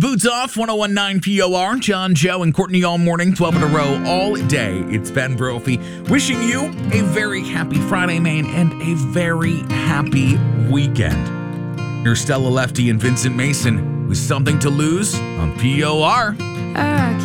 Boots off, 1019 POR. John, Joe, and Courtney all morning, 12 in a row, all day. It's Ben Brophy wishing you a very happy Friday, man, and a very happy weekend. Here's Stella Lefty and Vincent Mason with Something to Lose on POR.